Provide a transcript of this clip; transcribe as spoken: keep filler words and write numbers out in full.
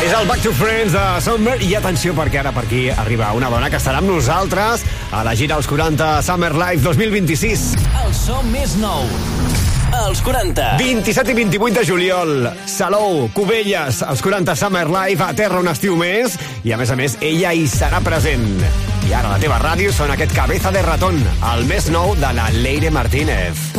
És el Back to Friends de Summer. I atenció, perquè ara per aquí arriba una dona que estarà amb nosaltres a la gira als quaranta Summer Live dos mil vint-i-sis. El so més nou, els quaranta. vint-i-set i vint-i-vuit de juliol, Salou, Cubelles, els quaranta Summer Live, a terra un estiu més. I a més a més, ella hi serà present. I ara a la teva ràdio sona aquest Cabeza de Ratón, el més nou de la Leire Martínez.